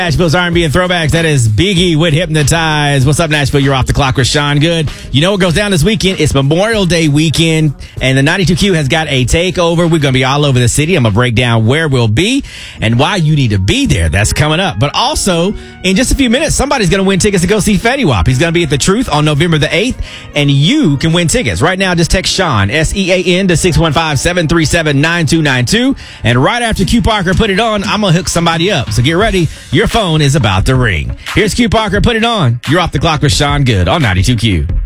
Nashville's R&B and throwbacks. That is Biggie with Hypnotize. What's up, Nashville? You're off the clock with Sean Good. You know what goes down this weekend? It's Memorial Day weekend, and the 92Q has got a takeover. We're going to be all over the city. I'm going to break down where we'll be and why you need to be there. That's coming up. But also, in just a few minutes, somebody's going to win tickets to go see Fetty Wap. He's going to be at The Truth on November the 8th, and you can win tickets. Right now, just text Sean, S-E-A-N, to 615-737-9292. And right after Q Parker put it on, I'm going to hook somebody up. So get ready. Your phone is about to ring. Here's Q Parker. Put it on. You're off the clock with Sean Good on 92Q.